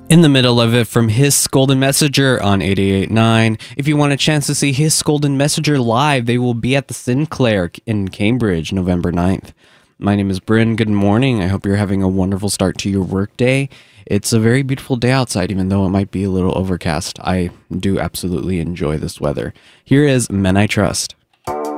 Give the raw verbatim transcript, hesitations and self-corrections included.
In the middle of it from Hiss Golden Messenger on eighty-eight point nine. If you want a chance to see Hiss Golden Messenger live, they will be at the Sinclair in Cambridge, November ninth. My name is Bryn. Good morning. I hope you're having a wonderful start to your workday. It's a very beautiful day outside, even though it might be a little overcast. I do absolutely enjoy this weather. Here is Men I Trust.